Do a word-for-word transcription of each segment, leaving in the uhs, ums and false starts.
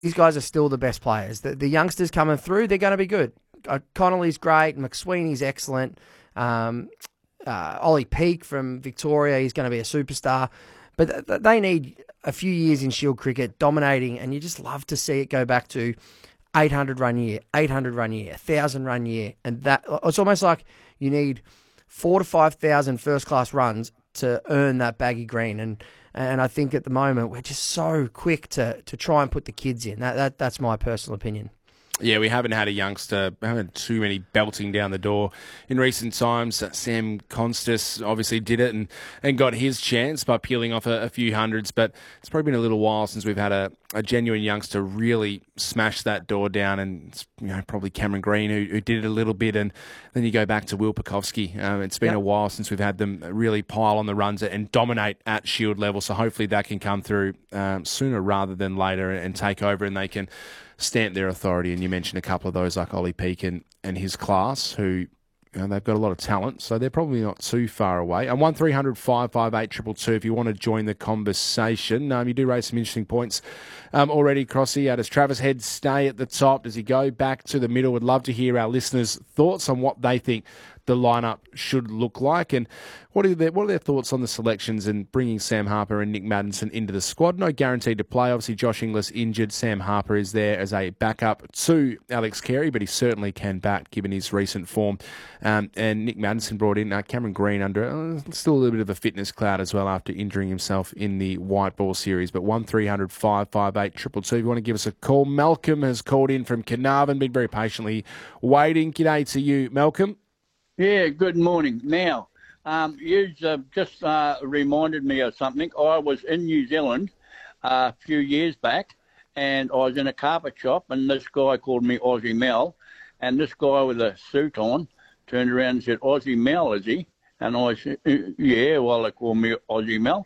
these guys are still the best players. The, the youngsters coming through, they're going to be good. Uh, Connolly's great. McSweeney's excellent. Um, uh, Ollie Peake from Victoria, he's going to be a superstar. But th- th- they need a few years in Shield cricket, dominating, and you just love to see it go back to eight hundred run year, eight hundred run year, one thousand run year. And that it's almost like you need four to five thousand first-class runs to earn that baggy green. And and I think at the moment we're just so quick to to try and put the kids in. That that That's my personal opinion. Yeah, we haven't had a youngster, haven't had too many belting down the door in recent times. Sam Constas obviously did it and, and got his chance by peeling off a, a few hundreds, but it's probably been a little while since we've had a, a genuine youngster really smash that door down, and it's, you know, probably Cameron Green who, who did it a little bit, and then you go back to Will Pukowski. Um, it's been yep. a while since we've had them really pile on the runs and dominate at Shield level, so hopefully that can come through um, sooner rather than later and take over, and they can stamp their authority. And you mentioned a couple of those like Ollie Peake and, and his class, who, you know, they've got a lot of talent, so they're probably not too far away. And one three hundred five five eight two two two if you want to join the conversation. Um, you do raise some interesting points um, already, Crossy. Uh, does Travis Head stay at the top? Does he go back to the middle? Would love to hear our listeners' thoughts on what they think the lineup should look like, and what are their what are their thoughts on the selections and bringing Sam Harper and Nick Maddinson into the squad? No guaranteed to play. Obviously, Josh Inglis injured. Sam Harper is there as a backup to Alex Carey, but he certainly can bat given his recent form. Um, and Nick Maddinson brought in uh, Cameron Green under uh, still a little bit of a fitness cloud as well after injuring himself in the white ball series. But one three hundred five five eight two two two. If you want to give us a call, Malcolm has called in from Carnarvon, been very patiently waiting. G'day to you, Malcolm. Yeah, good morning. Now, um, you uh, just uh, reminded me of something. I was in New Zealand uh, a few years back, and I was in a carpet shop, and this guy called me Aussie Mel, and this guy with a suit on turned around and said, Aussie Mel, is he? And I said, yeah, well, they call me Aussie Mel.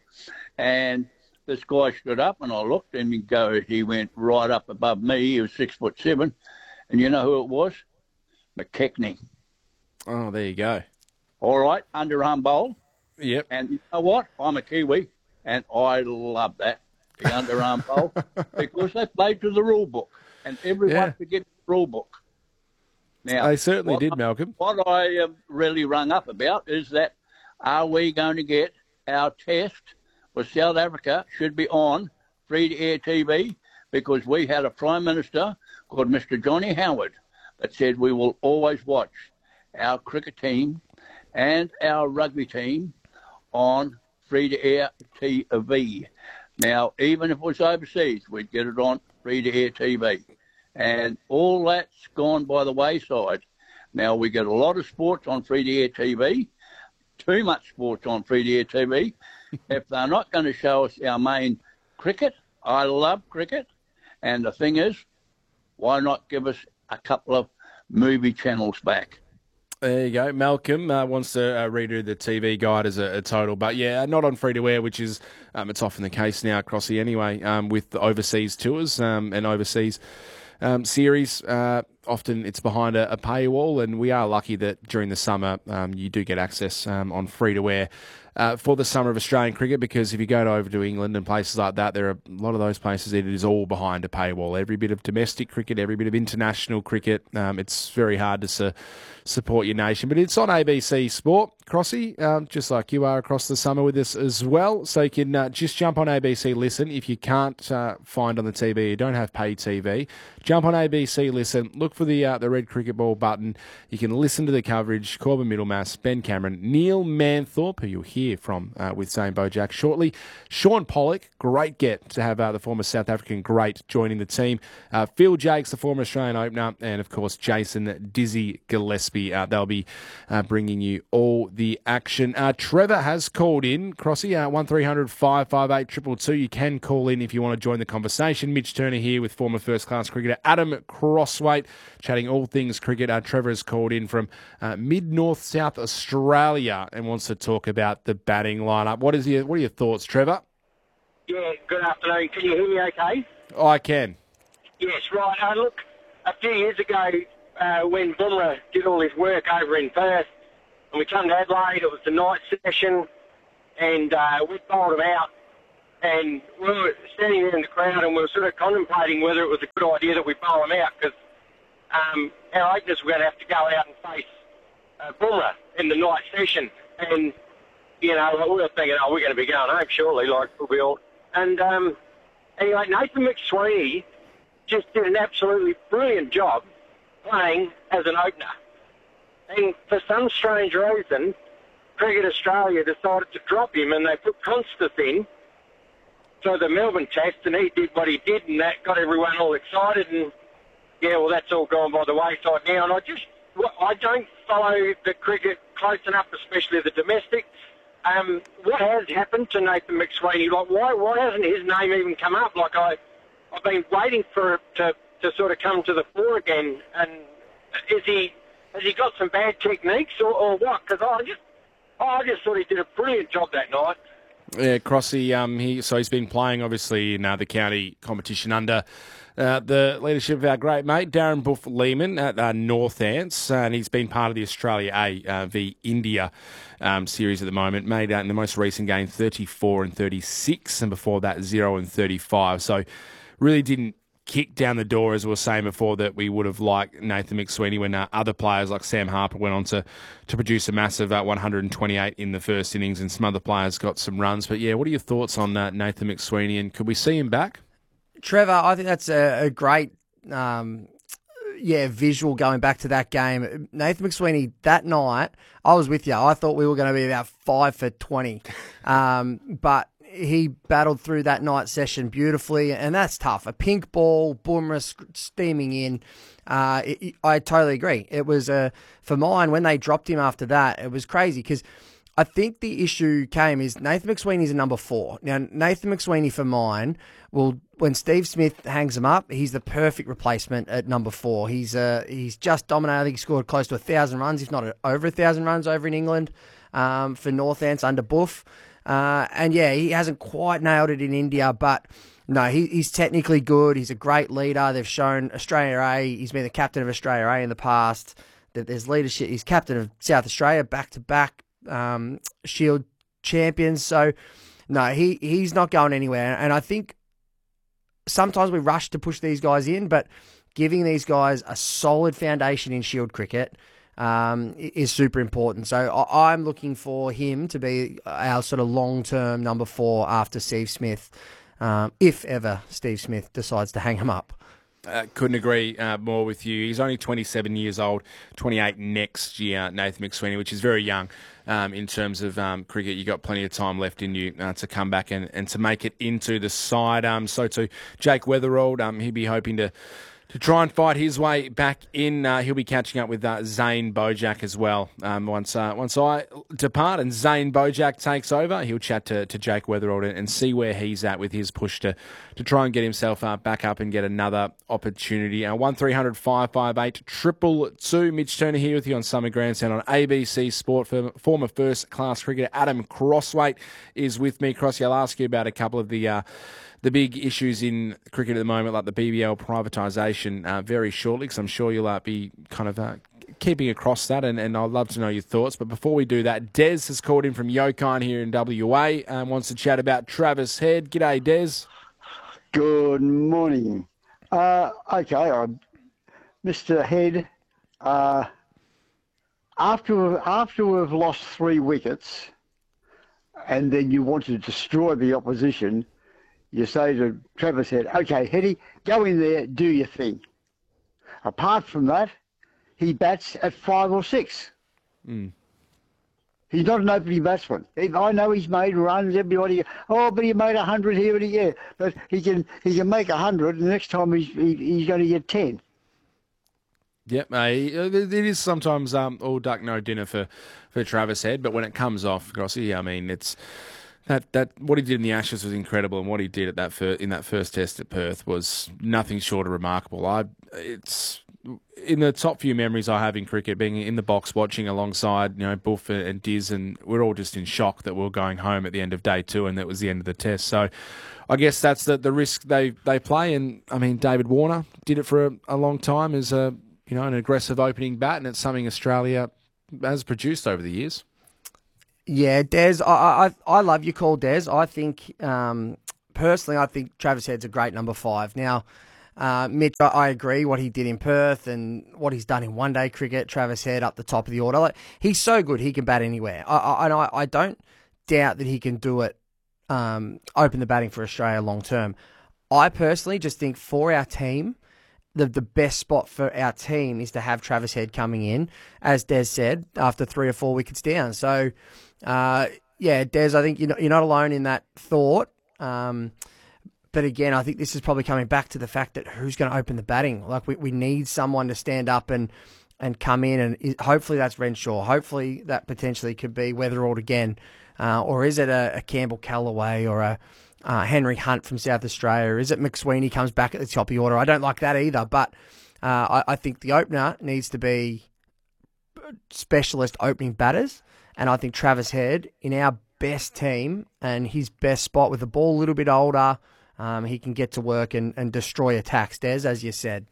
And this guy stood up, and I looked, and he go, he went right up above me. He was six foot seven, and you know who it was? McKechnie. Oh, there you go. All right, underarm bowl. Yep. And you know what? I'm a Kiwi, and I love that, the underarm bowl, because they played to the rule book, and everyone Yeah. forgets the rule book. Now, They certainly what did, I, Malcolm. What I um, really rung up about is that are we going to get our test for South Africa should be on free-to-air T V, because we had a Prime Minister called Mister Johnny Howard that said we will always watch our cricket team and our rugby team on free-to-air T V. Now, even if it was overseas, we'd get it on free-to-air T V. And all that's gone by the wayside. Now, we get a lot of sports on free-to-air T V, too much sports on free-to-air T V. If they're not going to show us our main cricket, I love cricket. And the thing is, why not give us a couple of movie channels back? There you go. Malcolm uh, wants to uh, redo the T V guide as a, a total, but yeah, not on free-to-air, which is, um, it's often the case now, Crossy, anyway, um, with the overseas tours um, and overseas um, series. Uh, often it's behind a, a paywall, and we are lucky that during the summer um, you do get access um, on free-to-air uh, for the summer of Australian cricket, because if you go to, over to England and places like that, there are a lot of those places it is all behind a paywall. Every bit of domestic cricket, every bit of international cricket, um, it's very hard to su- support your nation. But it's on A B C Sport, Crossy, um, just like you are across the summer with us as well. So you can uh, just jump on A B C Listen. If you can't uh, find on the T V, you don't have pay T V, jump on A B C Listen, look for the uh, the red cricket ball button. You can listen to the coverage. Corbin Middlemass, Ben Cameron, Neil Manthorpe, who you'll hear from uh, with Zane Bojack shortly. Sean Pollock, great get to have uh, the former South African great joining the team. Uh, Phil Jakes, the former Australian opener, and of course Jason Dizzy Gillespie. Uh, they'll be uh, bringing you all the action. Uh, Trevor has called in. Crossy, uh, one three hundred five five eight two two two. You can call in if you want to join the conversation. Mitch Turner here with former first-class cricketer Adam Crossweight, chatting all things cricket. Uh, Trevor has called in from uh, mid-north South Australia and wants to talk about the batting lineup. What is your What are your thoughts, Trevor? Yeah, good afternoon. Can you hear me okay? Oh, I can. Yes, right. Uh, look, a few years ago uh, when Bumrah did all his work over in Perth and we come to Adelaide, it was the night session and uh, we bowled him out and we were standing there in the crowd and we were sort of contemplating whether it was a good idea that we bowl him out because um, our openers were going to have to go out and face uh, Bumrah in the night session. And, you know, we were thinking, oh, we're going to be going home surely, like we all. And um, anyway, Nathan McSweeney just did an absolutely brilliant job playing as an opener. And for some strange reason, Cricket Australia decided to drop him and they put Constance in for the Melbourne Test, and he did what he did, and that got everyone all excited. And yeah, well, that's all gone by the wayside now. And I just, I don't follow the cricket close enough, especially the domestic. Um, what has happened to Nathan McSweeney? Like, why, why hasn't his name even come up? Like, I, I've been waiting for it to, to sort of come to the fore again. And is he, has he got some bad techniques or, or what? Because I just, oh, I just thought he did a brilliant job that night. Yeah, Crossy, um, he, so he's been playing, obviously, in uh, the county competition under uh, the leadership of our great mate, Darren Buff Lehman at uh, North Ants, uh, and he's been part of the Australia A uh, v India um, series at the moment. Made uh, in the most recent game thirty-four and thirty-six, and before that zero and thirty-five. So really didn't kick down the door, as we were saying before, that we would have liked Nathan McSweeney when uh, other players like Sam Harper went on to, to produce a massive uh, one hundred twenty-eight in the first innings, and some other players got some runs. But yeah, what are your thoughts on uh, Nathan McSweeney, and could we see him back? Trevor, I think that's a, a great um, yeah, visual going back to that game. Nathan McSweeney, that night, I was with you. I thought we were going to be about five for twenty. Um, but he battled through that night session beautifully, and that's tough. A pink ball, Bumrah steaming in. Uh, it, it, I totally agree. It was, uh, for mine, when they dropped him after that, it was crazy because I think the issue came is Nathan McSweeney's a number four. Now, Nathan McSweeney, for mine, will when Steve Smith hangs him up, he's the perfect replacement at number four. He's uh, he's just dominated. I think he scored close to a thousand runs, if not over a thousand runs over in England um, for North Ants under Buff. Uh, and yeah, he hasn't quite nailed it in India, but no, he, he's technically good. He's a great leader. They've shown Australia A. He's been the captain of Australia A in the past. That there's leadership. He's captain of South Australia back to back um, Shield champions. So no, he he's not going anywhere. And I think sometimes we rush to push these guys in, but giving these guys a solid foundation in Shield cricket um, is super important. So I, I'm looking for him to be our sort of long-term number four after Steve Smith, um, if ever Steve Smith decides to hang him up. Uh, couldn't agree uh, more with you. He's only twenty-seven years old, twenty-eight next year, Nathan McSweeney, which is very young um, in terms of um, cricket. You've got plenty of time left in you uh, to come back and, and to make it into the side. Um, so too, Jake Weatherald, um, he'd be hoping to to try and fight his way back in. Uh, he'll be catching up with uh, Zane Bojack as well. Um, once uh, once I depart and Zane Bojack takes over, he'll chat to, to Jake Weatherald and, and see where he's at with his push to, to try and get himself uh, back up and get another opportunity. Uh, one three hundred five five eight triple two. Mitch Turner here with you on Summer Grandstand on A B C Sport. Former first-class cricketer Adam Crossweight is with me. Crossy, I'll ask you about a couple of the... Uh, The big issues in cricket at the moment, like the B B L privatisation, uh, very shortly, because I'm sure you'll uh, be kind of uh, keeping across that, and, and I'd love to know your thoughts. But before we do that, Des has called in from Yokine here in W A and wants to chat about Travis Head. G'day, Des. Good morning. Uh, okay, uh, Mister Head, uh, after, after we've lost three wickets and then you want to destroy the opposition, you say to Travis Head, okay, Heady, go in there, do your thing. Apart from that, he bats at five or six. Mm. He's not an opening batsman. I know he's made runs, everybody, oh, but he made a hundred here and yeah. But he can he can make a hundred, and the next time he's, he, he's going to get ten. Yep, uh, it is sometimes um, all duck, no dinner for, for Travis Head, but when it comes off, Grossi, I mean, it's... That that what he did in the Ashes was incredible, and what he did at that fir- in that first test at Perth was nothing short of remarkable. I it's in the top few memories I have in cricket, being in the box watching alongside you know Buff and Diz, and we're all just in shock that we're going home at the end of day two, and that was the end of the test. So, I guess that's the the risk they, they play. And I mean, David Warner did it for a, a long time as a you know an aggressive opening bat, and it's something Australia has produced over the years. Yeah, Des, I, I I love your call, Des. I think um, personally, I think Travis Head's a great number five. Now, uh, Mitch, I, I agree what he did in Perth and what he's done in one-day cricket. Travis Head up the top of the order. Like, he's so good, he can bat anywhere. I, I, and I, I don't doubt that he can do it, um, open the batting for Australia long-term. I personally just think for our team, the the best spot for our team is to have Travis Head coming in, as Des said, after three or four wickets down. So, uh, yeah, Des, I think you're not, you're not alone in that thought. Um, but again, I think this is probably coming back to the fact that who's going to open the batting. Like, we, we need someone to stand up and, and come in, and hopefully that's Renshaw. Hopefully that potentially could be Weatherald again. Uh, or is it a, a Campbell Callaway or a Uh, Henry Hunt from South Australia? Is it McSweeney comes back at the top of the order? I don't like that either, but uh, I, I think the opener needs to be specialist opening batters, and I think Travis Head, in our best team and his best spot with the ball a little bit older, um, he can get to work and, and destroy attacks, Des, as you said.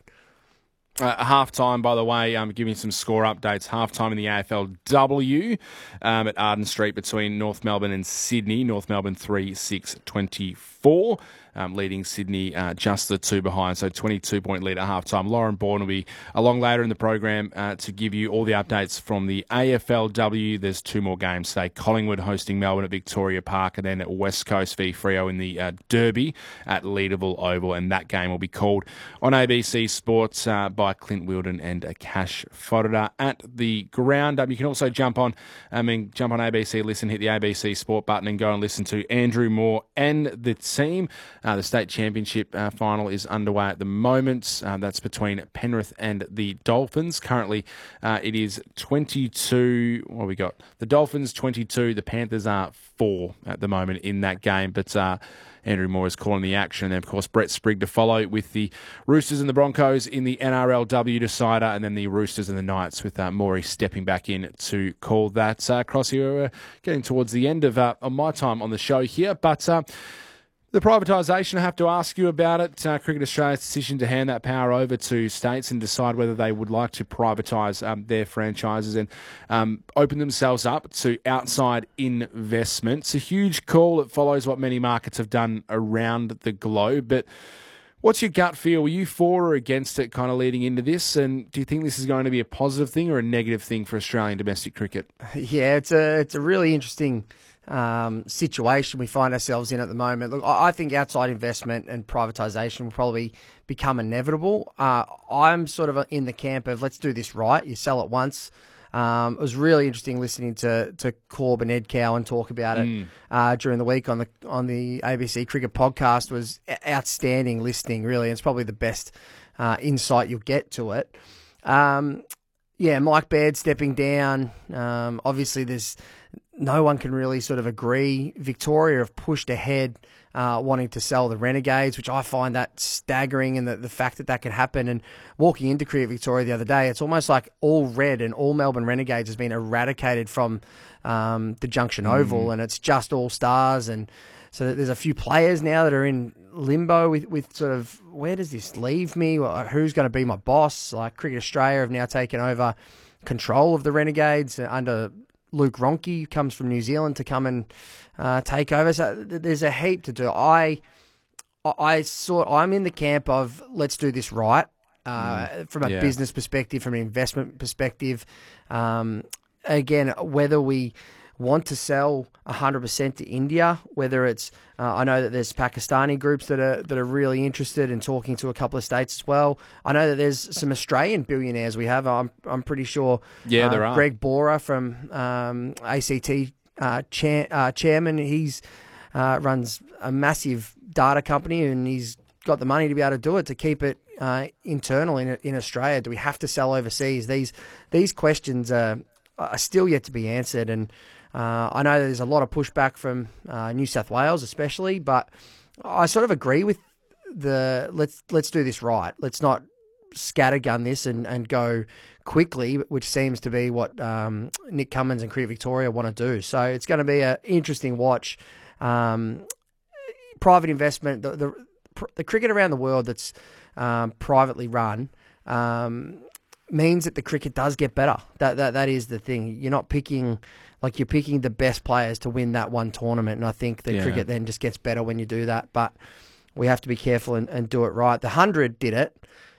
Uh, half time, by the way, um, giving some score updates. Half time in the A F L W um, at Arden Street between North Melbourne and Sydney. North Melbourne three six twenty-four. Um, leading Sydney uh, just the two behind, so twenty-two point lead at halftime. Lauren Bourne will be along later in the program uh, to give you all the updates from the A F L W. There's two more games today. Collingwood hosting Melbourne at Victoria Park, and then at West Coast v Freo in the uh, Derby at Leederville Oval, and that game will be called on A B C Sports uh, by Clint Wilden and Akash Fodder at the ground. Um, you can also jump on, I mean, jump on A B C Listen, hit the A B C Sport button, and go and listen to Andrew Moore and the team. Uh, the state championship uh, final is underway at the moment. Uh, that's between Penrith and the Dolphins. Currently, uh, it is twenty-two. What have we got? The Dolphins twenty-two. The Panthers are four at the moment in that game. But uh, Andrew Moore is calling the action. And, of course, Brett Sprigg to follow with the Roosters and the Broncos in the N R L W decider, and then the Roosters and the Knights with uh, Morey stepping back in to call that. Uh, Crossy, we're getting towards the end of, uh, of my time on the show here. But uh, the privatisation, I have to ask you about it. Uh, Cricket Australia's decision to hand that power over to states and decide whether they would like to privatise um, their franchises and um, open themselves up to outside investment. It's a huge call. It follows what many markets have done around the globe. But what's your gut feel? Were you for or against it kind of leading into this? And do you think this is going to be a positive thing or a negative thing for Australian domestic cricket? Yeah, it's a it's a really interesting um, situation we find ourselves in at the moment. Look, I, I think outside investment and privatisation will probably become inevitable. Uh, I'm sort of in the camp of let's do this right. You sell it once. Um, it was really interesting listening to to Corb and Ed Cowan talk about it mm. uh, during the week on the on the A B C Cricket podcast. Was outstanding listening, really. It's probably the best uh, insight you'll get to it. Um, yeah, Mike Baird stepping down. Um, obviously, there's no one can really sort of agree. Victoria have pushed ahead, uh, wanting to sell the Renegades, which I find that staggering, and the, the fact that that could happen. And walking into Cricket Victoria the other day, it's almost like all red and all Melbourne Renegades has been eradicated from um, the Junction mm. Oval, and it's just all stars. And so there's a few players now that are in limbo with, with sort of, where does this leave me? Who's going to be my boss? Like Cricket Australia have now taken over control of the Renegades under Luke Ronke, comes from New Zealand to come and uh, take over. So there's a heap to do. I, I saw. I'm in the camp of let's do this right uh, mm. from a yeah. business perspective, from an investment perspective. Um, again, whether we want to sell one hundred percent to India, whether it's, uh, I know that there's Pakistani groups that are that are really interested in talking to a couple of states as well. I know that there's some Australian billionaires we have. I'm I'm pretty sure. Yeah, uh, there are. Greg Bora from um, A C T uh, chair, uh, chairman. He's uh, runs a massive data company, and he's got the money to be able to do it, to keep it uh, internal in in Australia. Do we have to sell overseas? These these questions are, are still yet to be answered, and Uh, I know there's a lot of pushback from uh, New South Wales, especially, but I sort of agree with the let's let's do this right. Let's not scattergun this and, and go quickly, which seems to be what um, Nick Cummins and Cricket Victoria want to do. So it's going to be an interesting watch. Um, private investment, the, the the cricket around the world that's um, privately run. Um, means that the cricket does get better. That that that is the thing. You're not picking like you're picking the best players to win that one tournament, and I think the Yeah. cricket then just gets better when you do that. But we have to be careful and, and do it right. The hundred did it.